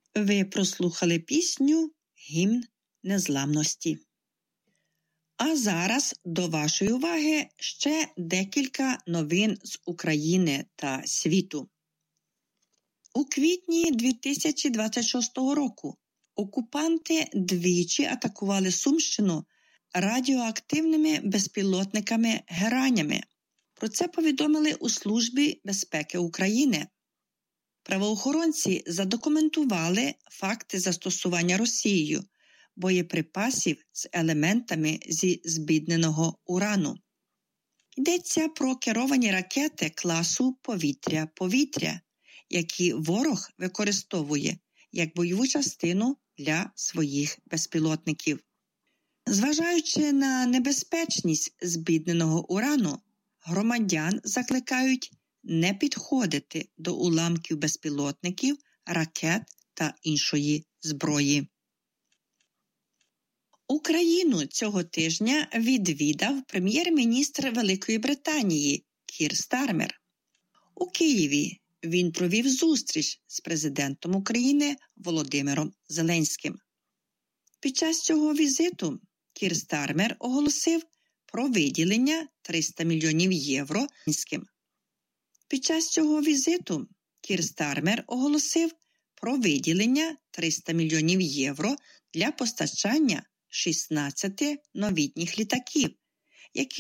Ви прослухали пісню «Гімн незламності». А зараз до вашої уваги ще декілька новин з України та світу. У квітні 2026 року окупанти двічі атакували Сумщину радіоактивними безпілотниками «Геранями». Про це повідомили у Службі безпеки України. Правоохоронці задокументували факти застосування Росією боєприпасів з елементами зі збідненого урану. Йдеться про керовані ракети класу «Повітря-повітря», які ворог використовує як бойову частину для своїх безпілотників. Зважаючи на небезпечність збідненого урану, громадян закликають не підходити до уламків безпілотників, ракет та іншої зброї. Україну цього тижня відвідав прем'єр-міністр Великої Британії Кір Стармер. У Києві він провів зустріч з президентом України Володимиром Зеленським. Під час цього візиту Кір Стармер оголосив про виділення 300 мільйонів євро. Під час цього візиту Кір Стармер оголосив про виділення 300 мільйонів євро для постачання 16 новітніх літаків, які